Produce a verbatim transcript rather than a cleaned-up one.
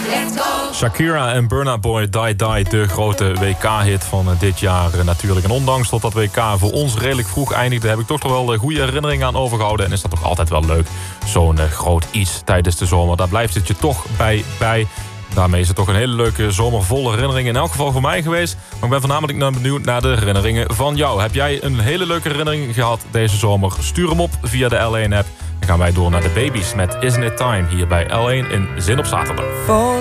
Shakira en Burna Boy, Die Die, de grote W K-hit van dit jaar natuurlijk. En ondanks dat dat W K voor ons redelijk vroeg eindigde, heb ik toch nog wel goede herinneringen aan overgehouden. En is dat toch altijd wel leuk, zo'n groot iets tijdens de zomer. Daar blijft het je toch bij bij. Daarmee is het toch een hele leuke zomer vol herinneringen. In elk geval voor mij geweest. Maar ik ben voornamelijk benieuwd naar de herinneringen van jou. Heb jij een hele leuke herinnering gehad deze zomer? Stuur hem op via de L één app. Dan gaan wij door naar de Babies met Isn't It Time hier bij L één in Zin op Zaterdag.